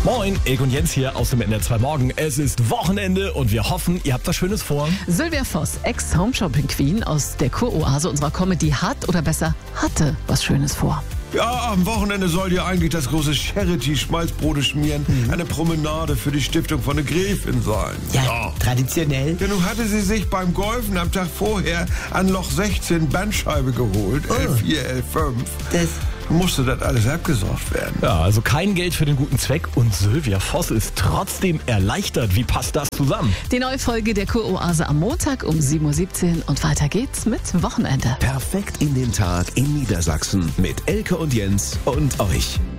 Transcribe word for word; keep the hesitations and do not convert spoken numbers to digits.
Moin, Elke und Jens hier aus dem N R zwei Morgen. Es ist Wochenende und wir hoffen, ihr habt was Schönes vor. Sylvia Voss, Ex-Home-Shopping-Queen aus der Kuroase unserer Comedy, hat oder besser hatte was Schönes vor. Ja, am Wochenende soll dir eigentlich das große Charity-Schmalzbrote schmieren. Mhm. Eine Promenade für die Stiftung von der Gräfin sein. Ja, ja, traditionell. Ja, nun hatte sie sich beim Golfen am Tag vorher an Loch sechzehn Bandscheibe geholt. Oh. L vier, L fünf. Das musste das alles abgesorgt werden. Ja, also kein Geld für den guten Zweck und Sylvia Voss ist trotzdem erleichtert. Wie passt das zusammen? Die neue Folge der Kuroase am Montag um sieben Uhr siebzehn und weiter geht's mit Wochenende. Perfekt in den Tag in Niedersachsen mit Elke und Jens und euch.